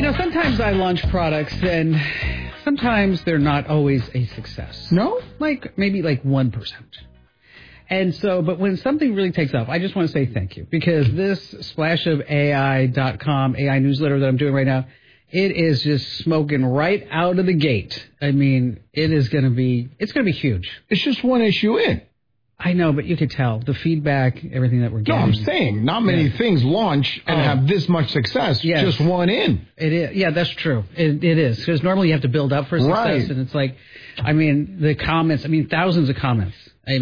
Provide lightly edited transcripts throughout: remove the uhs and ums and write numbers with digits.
Sometimes I launch products and sometimes they're not always a success. No? Maybe 1%. And so, but when something really takes off, I just want to say thank you, because this splashofai.com AI newsletter that I'm doing right now, it is just smoking right out of the gate. I mean, it's going to be huge. It's just one issue in. I know, but you could tell the feedback, everything that we're getting. No, I'm saying not many things launch and have this much success. Yes. Just one in. It is. Yeah, that's true. It is, because normally you have to build up for success, right. And it's the comments. Thousands of comments.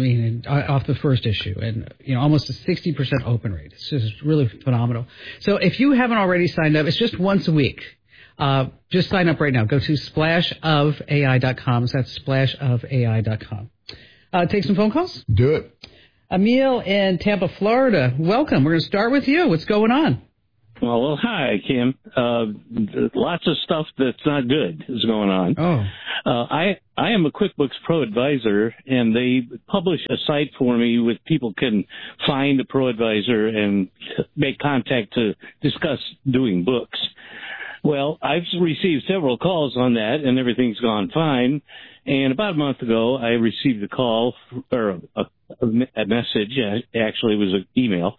Off the first issue, and almost a 60% open rate. It's just really phenomenal. So if you haven't already signed up, it's just once a week. Just sign up right now. Go to splashofai.com. So that's splashofai.com. Take some phone calls? Do it. Emil in Tampa, Florida. Welcome. We're going to start with you. What's going on? Well, hi, Kim. Lots of stuff that's not good is going on. Oh. I am a QuickBooks Pro advisor, and they publish a site for me with people can find a pro advisor and make contact to discuss doing books. Well, I've received several calls on that, and everything's gone fine. And about a month ago, I received a call or a message. Actually, it was an email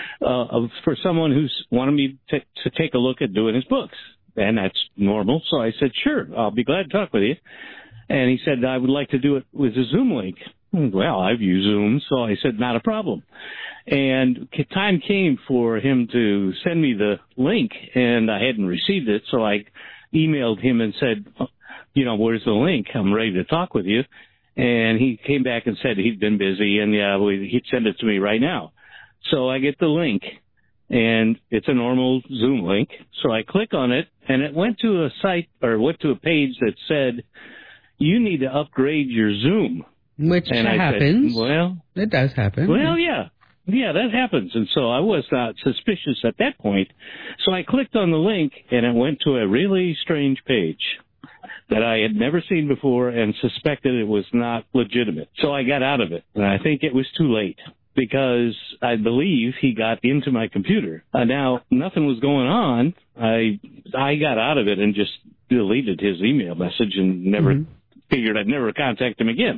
for someone who's wanted me to take a look at doing his books, and that's normal. So I said, "Sure, I'll be glad to talk with you." And he said, "I would like to do it with a Zoom link." Well, I've used Zoom, so I said, "Not a problem." And time came for him to send me the link, and I hadn't received it, so I emailed him and said, "Where's the link? I'm ready to talk with you." And he came back and said he'd been busy, and he'd send it to me right now. So I get the link, and it's a normal Zoom link. So I click on it, and it went to a page that said, "You need to upgrade your Zoom." Which happens. It does happen. Well, yeah. Yeah, that happens. And so I was not suspicious at that point. So I clicked on the link, and it went to a really strange page that I had never seen before and suspected it was not legitimate. So I got out of it. And I think it was too late, because I believe he got into my computer. Now, nothing was going on. I got out of it and just deleted his email message and never figured I'd never contact him again.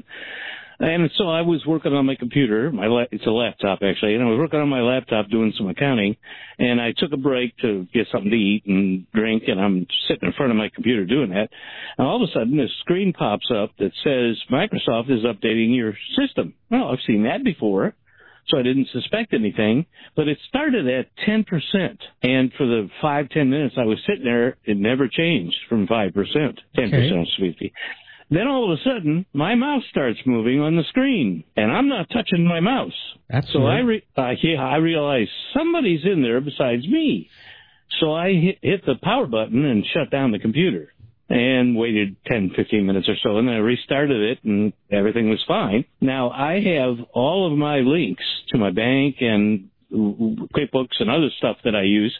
And so I was working on my computer. It's a laptop, actually. And I was working on my laptop doing some accounting. And I took a break to get something to eat and drink. And I'm sitting in front of my computer doing that. And all of a sudden, this screen pops up that says, "Microsoft is updating your system." Well, I've seen that before, so I didn't suspect anything. But it started at 10%. And for the 5-10 minutes I was sitting there, it never changed from 5%, 10%, excuse me. Then all of a sudden, my mouse starts moving on the screen, and I'm not touching my mouse. That's so weird. I realized somebody's in there besides me. So I hit the power button and shut down the computer and waited 10-15 minutes or so, and then I restarted it, and everything was fine. Now, I have all of my links to my bank and QuickBooks and other stuff that I use.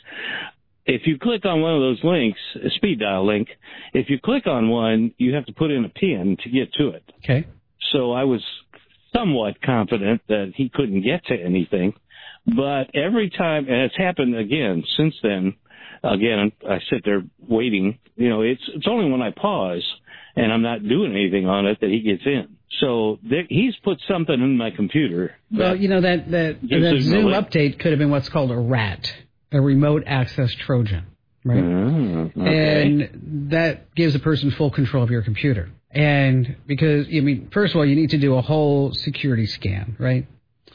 If you click on one of those links, a speed dial link, if you click on one, you have to put in a PIN to get to it. Okay. So I was somewhat confident that he couldn't get to anything. But every time, and it's happened again since then, again, I sit there waiting. It's only when I pause and I'm not doing anything on it that he gets in. So he's put something in my computer. Well, that Zoom update could have been what's called a RAT. A remote access Trojan, right? Okay. And that gives a person full control of your computer. And because, first of all, you need to do a whole security scan, right?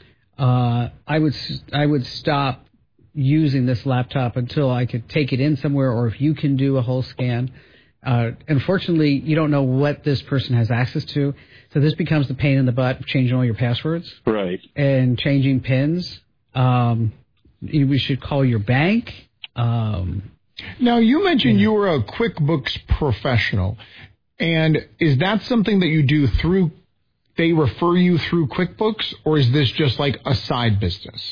I would stop using this laptop until I could take it in somewhere, or if you can do a whole scan. Unfortunately, you don't know what this person has access to. So this becomes the pain in the butt of changing all your passwords. Right. And changing PINs. We should call your bank. Now, you mentioned you were a QuickBooks professional. And is that something that you do through, they refer you through QuickBooks, or is this just like a side business?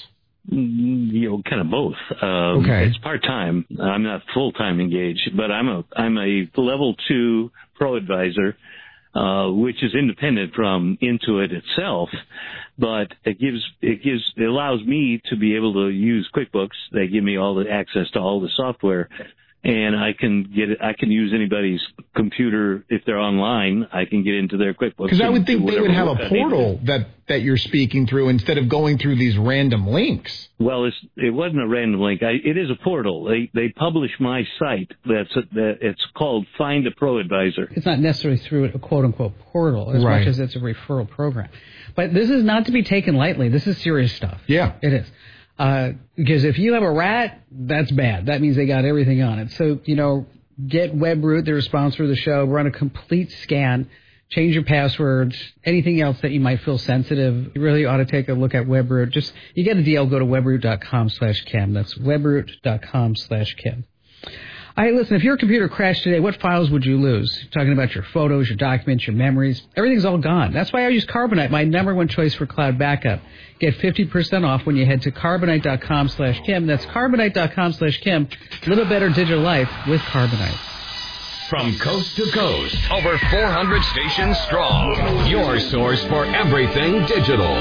Kind of both. Okay. It's part-time. I'm not full-time engaged, but I'm a level 2 pro advisor, which is independent from Intuit itself, but it allows me to be able to use QuickBooks. They give me all the access to all the software and I can use anybody's computer if they're online. I can get into their QuickBooks. Because I would think they would have a portal that you're speaking through instead of going through these random links. Well, it wasn't a random link. It is a portal. They publish my site. It's called Find a Pro Advisor. It's not necessarily through a quote unquote portal as much as it's a referral program. But this is not to be taken lightly. This is serious stuff. Yeah, it is. Because if you have a rat, that's bad. That means they got everything on it. So, get WebRoot. They're a sponsor of the show. Run a complete scan. Change your passwords. Anything else that you might feel sensitive, you really ought to take a look at WebRoot. You get a deal, go to webroot.com/Kim. That's webroot.com/Kim. All right, listen, if your computer crashed today, what files would you lose? You're talking about your photos, your documents, your memories. Everything's all gone. That's why I use Carbonite, my number one choice for cloud backup. Get 50% off when you head to carbonite.com/Kim. That's carbonite.com/Kim. Live a better digital life with Carbonite. From coast to coast, over 400 stations strong. Your source for everything digital.